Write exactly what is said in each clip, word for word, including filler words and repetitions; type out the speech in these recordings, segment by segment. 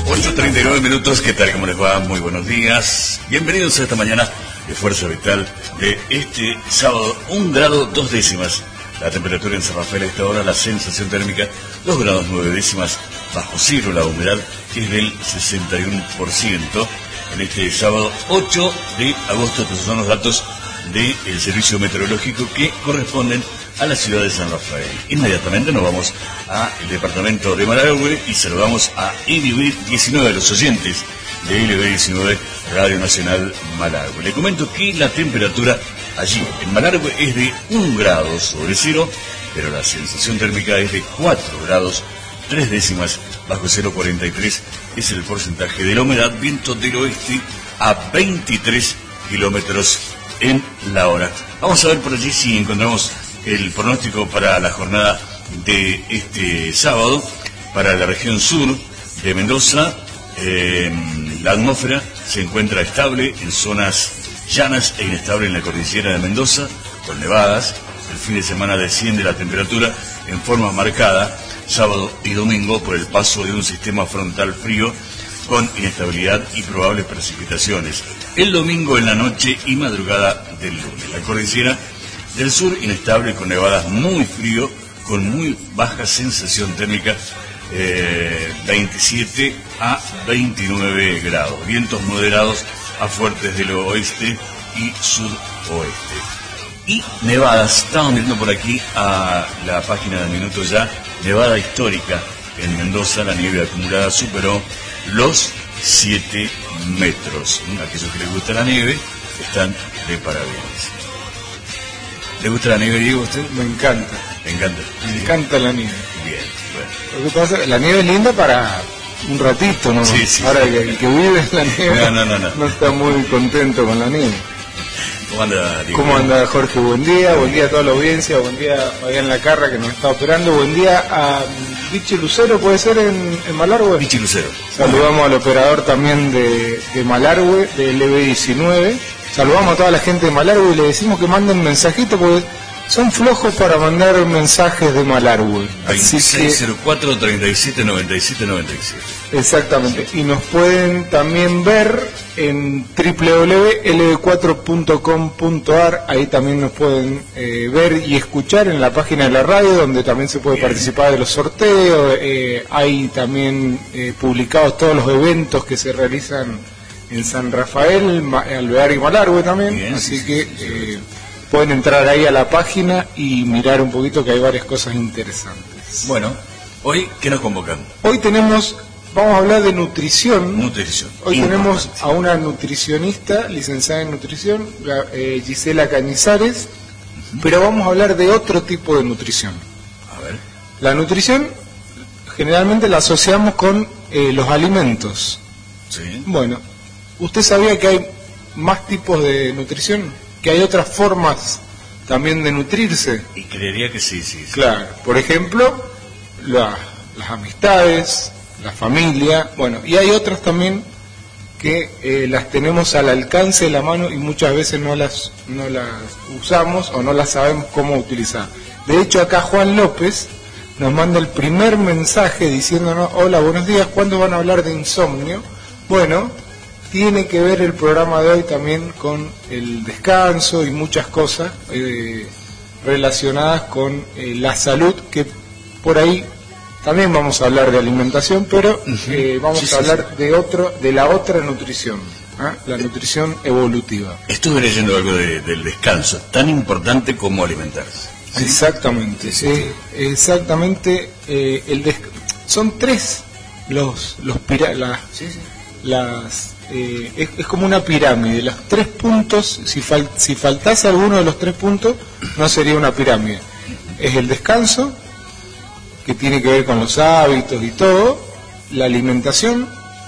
ocho treinta y nueve minutos, ¿qué tal? ¿Cómo les va? Muy buenos días. Bienvenidos a esta mañana de Fuerza Vital de este sábado, un grado dos décimas. La temperatura en San Rafael a esta hora, la sensación térmica dos grados nueve décimas bajo cero, la humedad es del sesenta y uno por ciento. En este sábado ocho de agosto, estos son los datos del servicio meteorológico que corresponden a la ciudad de San Rafael. Inmediatamente nos vamos al departamento de Malargüe y saludamos a L B diecinueve, los oyentes de L B diecinueve, Radio Nacional Malargüe. Le comento que la temperatura allí en Malargüe es de un grado sobre cero, pero la sensación térmica es de cuatro grados tres décimas bajo cero. Cuarenta y tres es el porcentaje de la humedad, viento del oeste a veintitrés kilómetros en la hora. Vamos a ver por allí si encontramos el pronóstico para la jornada de este sábado para la región sur de Mendoza. Eh, la atmósfera se encuentra estable en zonas llanas e inestable en la cordillera de Mendoza, con nevadas. El fin de semana desciende la temperatura en forma marcada, sábado y domingo, por el paso de un sistema frontal frío con inestabilidad y probables precipitaciones. El domingo en la noche y madrugada del lunes. La cordillera del sur inestable con nevadas, muy frío, con muy baja sensación térmica, eh, veintisiete a veintinueve grados. Vientos moderados a fuertes del oeste y sudoeste. Y nevadas, estamos viendo por aquí a la página de Minuto Ya, nevada histórica en Mendoza, la nieve acumulada superó los siete metros. Aquellos que les gusta la nieve están de parabienes. ¿Le gusta la nieve, Diego, a usted? Me encanta. Me encanta. Me sí. encanta la nieve. Bien, bueno. Lo que pasa, la nieve es linda para un ratito, ¿no? Sí, sí. Ahora sí. El que vive en la nieve no, no, no, no. no está muy contento con la nieve. ¿Cómo anda, Diego? ¿Cómo anda, Jorge? Buen día, buen día a toda la audiencia, buen día a Fabián Lacarra que nos está operando, buen día a Vichy Lucero, ¿puede ser en, en Malargüe? Vichy Lucero. Saludamos al operador también de, de Malargüe, de L B diecinueve. Saludamos a toda la gente de Malargüe y le decimos que manden mensajitos porque son flojos para mandar mensajes de Malargüe. veintiséis cero cuatro, treinta y siete noventa y siete noventa y siete. Exactamente. Y nos pueden también ver en doble u doble u doble u punto l b cuatro punto com punto a r. Ahí también nos pueden eh, ver y escuchar en la página de la radio, donde también se puede participar de los sorteos. Eh, hay también eh, publicados todos los eventos que se realizan en San Rafael, Alvear y Malargüe también. Bien, así sí, que... Sí, sí, eh, pueden entrar ahí a la página y mirar un poquito que hay varias cosas interesantes. Bueno, hoy, ¿qué nos convocan? Hoy tenemos, vamos a hablar de nutrición. Nutrición. Hoy Importante. Tenemos a una nutricionista, licenciada en nutrición, eh, Gisela Cañizares, uh-huh. Pero vamos a hablar de otro tipo de nutrición. A ver. La nutrición generalmente la asociamos con eh, los alimentos. Sí. Bueno, ¿usted sabía que hay más tipos de nutrición? Que hay otras formas también de nutrirse. Y creería que sí, sí. sí. Claro, por ejemplo, la, las amistades, la familia, bueno, y hay otras también que eh, las tenemos al alcance de la mano y muchas veces no las, no las usamos o no las sabemos cómo utilizar. De hecho, acá Juan López nos manda el primer mensaje diciéndonos: hola, buenos días, ¿cuándo van a hablar de insomnio? Bueno, tiene que ver el programa de hoy también con el descanso y muchas cosas eh, relacionadas con eh, la salud, que por ahí también vamos a hablar de alimentación, pero eh, vamos sí, a hablar sí, sí. de otro, de la otra nutrición, ¿eh? La nutrición evolutiva. Estuve leyendo algo de, del descanso, tan importante como alimentarse. ¿Sí? Exactamente, sí, sí. Eh, exactamente. Eh, el des... Son tres los los pira... las, sí, sí. las Eh, es, es como una pirámide. Los tres puntos, si, fal, si faltase alguno de los tres puntos, no sería una pirámide. Es el descanso, que tiene que ver con los hábitos y todo, la alimentación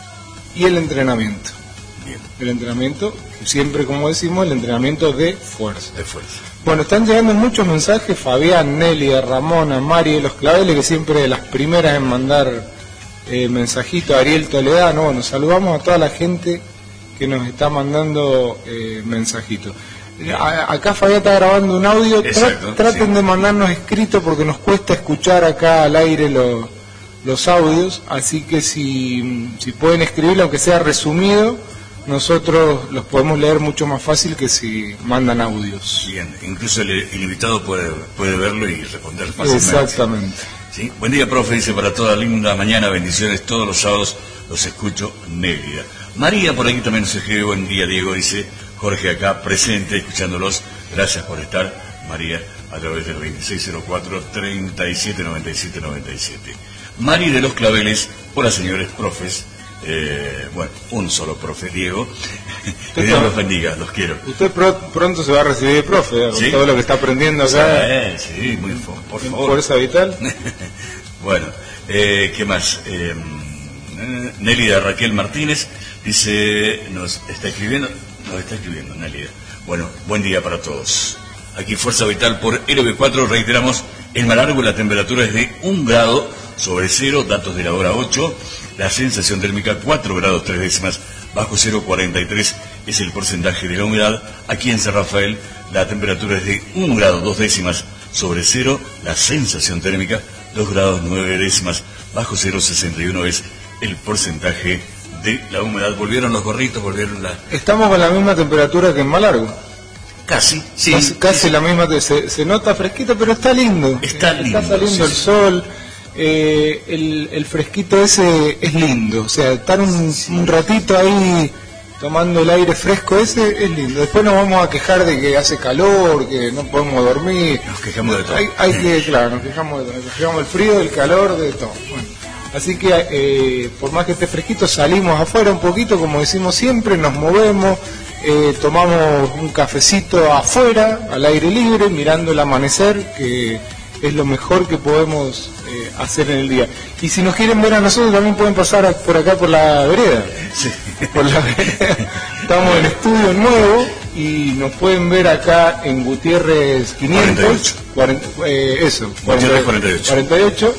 y el entrenamiento. Bien. El entrenamiento, siempre como decimos, el entrenamiento de fuerza. De fuerza. Bueno, están llegando muchos mensajes, Fabián, Nelia, Ramona, Mari, los claveles, que siempre las primeras en mandar Eh, mensajito. Ariel Toledano, bueno, saludamos a toda la gente que nos está mandando eh, mensajitos. A, acá Fabián está grabando un audio. Exacto, Tra traten sí. de mandarnos escrito porque nos cuesta escuchar acá al aire lo, los audios, así que si, si pueden escribirlo, aunque sea resumido, nosotros los podemos leer mucho más fácil que si mandan audios. Bien, incluso el, el invitado puede, puede verlo y responder fácilmente. Exactamente. ¿Sí? Buen día, profe, dice, para toda linda mañana, bendiciones, todos los sábados los escucho, Nélida. María por aquí también nos escribe, buen día, Diego, dice, Jorge acá presente, escuchándolos, gracias por estar, María, a través del veintiséis cero cuatro, treinta y siete noventa y siete noventa y siete. Mari de los Claveles, hola señores profes, eh, bueno, un solo profe, Diego, que Dios los bendiga, los quiero. Usted pro, pronto se va a recibir de profe, con ¿sí? todo lo que está aprendiendo acá. Sí, sí, muy por favor. Fuerza Vital. Bueno, eh, ¿qué más? Eh, Nélida Raquel Martínez dice, nos está escribiendo, nos está escribiendo Nélida. Bueno, buen día para todos. Aquí Fuerza Vital por L B cuatro, reiteramos, en Malargüe la temperatura es de un grado sobre cero, datos de la hora ocho, la sensación térmica cuatro grados tres décimas, bajo cero, cuarenta y tres es el porcentaje de la humedad. Aquí en San Rafael la temperatura es de un grado dos décimas sobre cero, la sensación térmica dos grados nueve décimas, bajo cero, sesenta y uno es el porcentaje de la humedad. Volvieron los gorritos, volvieron la... Estamos con la misma temperatura que en Malargüe. Casi, sí. Casi, casi sí. La misma, se, se nota fresquito, pero está lindo. Está lindo. Está saliendo sí, el sol, eh, el, el fresquito ese es lindo. O sea, estar un, sí. un ratito ahí tomando el aire fresco ese es lindo. Después nos vamos a quejar de que hace calor, que no podemos dormir. Nos quejamos de todo. Hay, hay que, claro, nos quejamos de todo. Nos quejamos del frío, del calor, de todo. Bueno, así que eh, por más que esté fresquito, salimos afuera un poquito, como decimos siempre, nos movemos. Eh, tomamos un cafecito afuera, al aire libre, mirando el amanecer, que es lo mejor que podemos eh, hacer en el día. Y si nos quieren ver a nosotros, también pueden pasar a, por acá por la vereda. Sí. Por la vereda. Estamos en estudio nuevo y nos pueden ver acá en Gutiérrez quinientos. cuarenta, eh, eso, Gutiérrez cuarenta y ocho. cuarenta y ocho.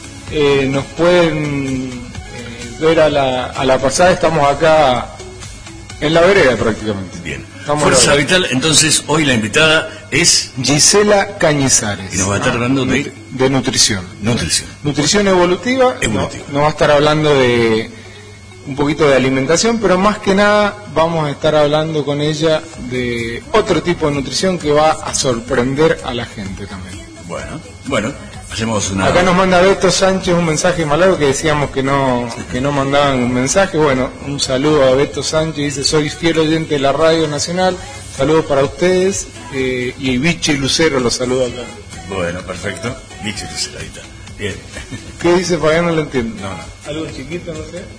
Eh, nos pueden eh, ver a la, a la pasada, estamos acá en la vereda prácticamente. Bien. Estamos Fuerza Vital, entonces hoy la invitada es Gisela Cañizares. Y nos va a estar hablando de... de nutrición. Nutrición. Nutrición evolutiva. Evolutiva. Nos no va a estar hablando de un poquito de alimentación, pero más que nada vamos a estar hablando con ella de otro tipo de nutrición que va a sorprender a la gente también. Bueno, bueno. Hacemos una... Acá nos manda Beto Sánchez un mensaje malado que decíamos que no que no mandaban un mensaje. Bueno, un saludo a Beto Sánchez, dice, soy fiel oyente de la Radio Nacional, saludos para ustedes, eh, y Vichy Lucero los saluda acá. Bueno, perfecto, Vichy Lucero, ahí está. Bien. ¿Qué dice Fabián? No lo entiendo. No, no. Algo chiquito, no sé.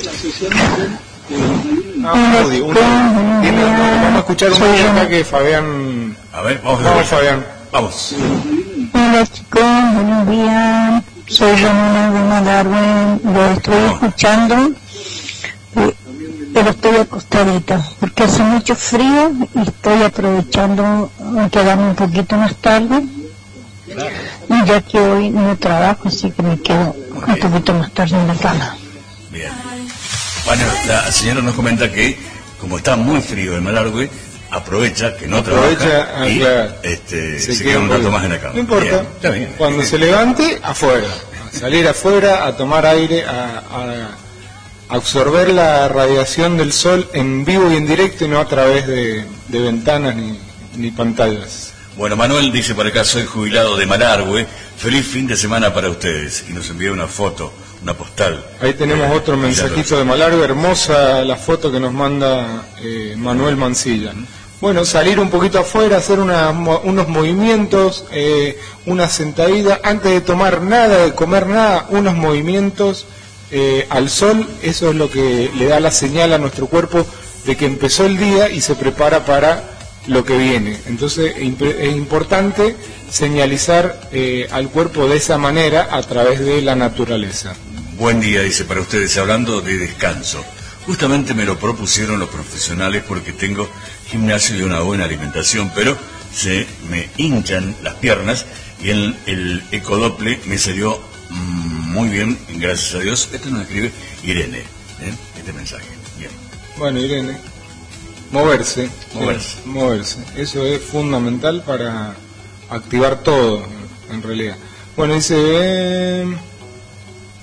Ah, un audio, un audio. Tiene, vamos a escuchar un audio acá que Fabián... A ver, vamos a ver. Vamos, Fabián. Vamos. Hola chicos, buenos días, soy Ramona de Malargüe, lo estoy escuchando, pero estoy acostadita, porque hace mucho frío y estoy aprovechando a quedarme un poquito más tarde, y ya que hoy no trabajo, así que me quedo un poquito más tarde en la cama. Bien. Bueno, la señora nos comenta que, como está muy frío en Malargüe, aprovecha que no aprovecha, trabaja y claro, este, se, se queda un rato más en la cama. No importa, bien, está bien. Cuando se levante, afuera, a salir afuera, a tomar aire, a, a absorber la radiación del sol en vivo y en directo y no a través de, de ventanas ni, ni pantallas. Bueno, Manuel dice por acá, soy jubilado de Malargüe, feliz fin de semana para ustedes, y nos envía una foto, una postal. Ahí tenemos eh, otro mensajito de Malargüe, hermosa la foto que nos manda eh, Manuel Mancilla. Bueno, salir un poquito afuera, hacer una, unos movimientos, eh, una sentadilla, antes de tomar nada, de comer nada, unos movimientos eh, al sol, eso es lo que le da la señal a nuestro cuerpo de que empezó el día y se prepara para lo que viene. Entonces es importante señalizar eh, al cuerpo de esa manera a través de la naturaleza. Buen día, dice, para ustedes, hablando de descanso. Justamente me lo propusieron los profesionales porque tengo gimnasio y una buena alimentación, pero se me hinchan las piernas y el, el ecodople me salió mmm, muy bien, gracias a Dios. Esto nos escribe Irene, ¿eh? Este mensaje. Bien. Bueno, Irene, moverse, moverse, eh, moverse. Eso es fundamental para activar todo, en realidad. Bueno, dice... Eh...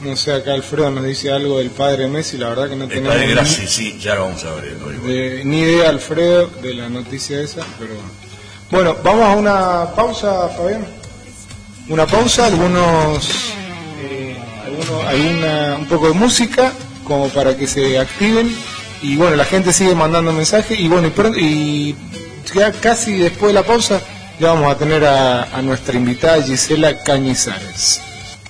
No sé, acá Alfredo nos dice algo del padre Messi, la verdad que no el tenemos padre ni, Grassi, sí, ya lo vamos a ver. de, ni idea, Alfredo, de la noticia esa, pero bueno, vamos a una pausa, Fabián. Una pausa, algunos, eh, algunos alguna, un poco de música, como para que se activen, y bueno, la gente sigue mandando mensajes, y bueno, y, pronto, y ya casi después de la pausa, ya vamos a tener a, a nuestra invitada Gisela Cañizares.